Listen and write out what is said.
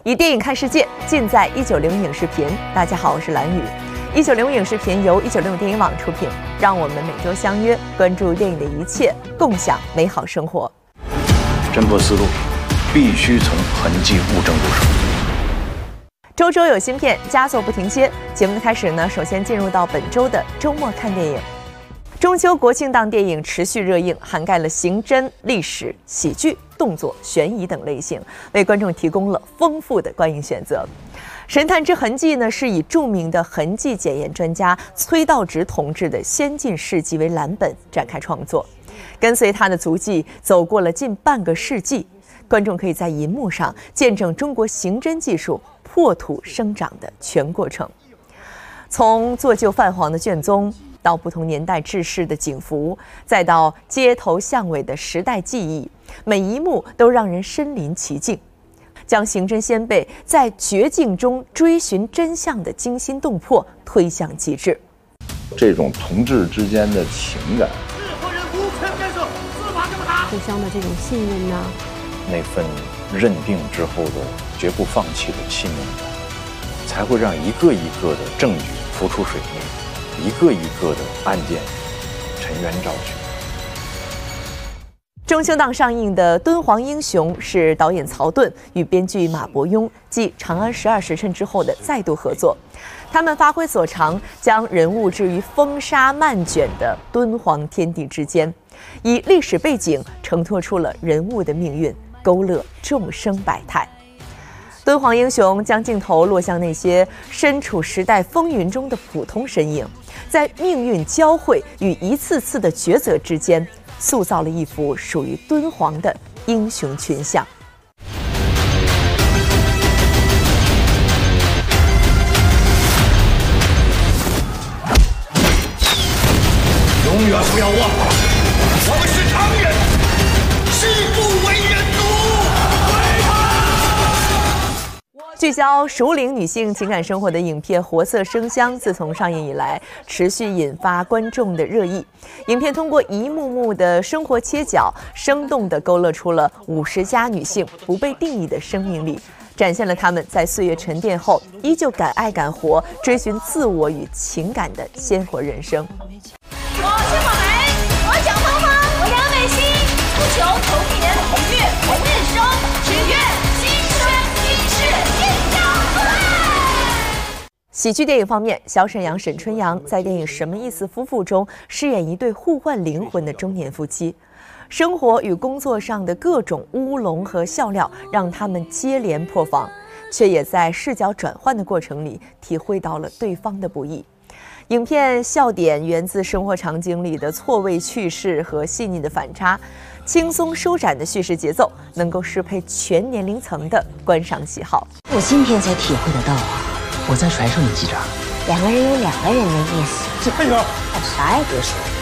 以电影看世界，尽在190影视频。大家好，我是蓝宇。190影视频由196电影网出品，让我们每周相约，关注电影的一切，共享美好生活。 侦破思路必须从痕迹物证入手。 周周有新片，佳作不停歇。节目的开始呢，首先进入到本周的周末看电影。中秋国庆档电影持续热映，涵盖了刑侦、历史、喜剧、动作、悬疑等类型，为观众提供了丰富的观影选择。《神探之痕迹》呢，是以著名的痕迹检验专家崔道直同志的先进事迹为蓝本展开创作，跟随他的足迹走过了近半个世纪，观众可以在银幕上见证中国刑侦技术破土生长的全过程，从做旧泛黄的卷宗，到不同年代制式的警服，再到街头巷尾的时代记忆，每一幕都让人身临其境，将刑侦先辈在绝境中追寻真相的惊心动魄推向极致。 这种同志之间的情感， 互相的这种信任呢， 那份认定之后的绝不放弃的信念感，才会让一个一个的证据浮出水面，一个一个的案件沉冤昭雪。 中秋档上映的《敦煌英雄》是导演曹盾与编剧马伯庸继《长安12时辰》之后的再度合作，他们发挥所长，将人物置于风沙漫卷的敦煌天地之间，以历史背景承托出了人物的命运，勾勒众生百态。敦煌英雄将镜头落向那些身处时代风云中的普通身影，在命运交汇与一次次的抉择之间，塑造了一幅属于敦煌的英雄群像。 永远不要忘了，我们是常人，誓不为人奴。 聚焦熟龄女性情感生活的影片《活色生香》自从上映以来，持续引发观众的热议。影片通过一幕幕的生活切角，生动地勾勒出了50加女性不被定义的生命力，展现了她们在岁月沉淀后依旧敢爱敢活，追寻自我与情感的鲜活人生。 我是马梅，我蒋芳芳，我杨美欣，不求同年同月同日生，只愿今生今世一样爱。 喜剧电影方面，小沈阳、沈春阳在电影《什么意思夫妇》中饰演一对互换灵魂的中年夫妻，生活与工作上的各种乌龙和笑料让他们接连破防，却也在视角转换的过程里体会到了对方的不易。影片笑点源自生活场景里的错位趣事和细腻的反差，轻松舒展的叙事节奏能够适配全年龄层的观赏喜好。 我今天才体会得到啊！ 我再传授你几招。 两个人有两个人的意思， 加油！ 啥也别说。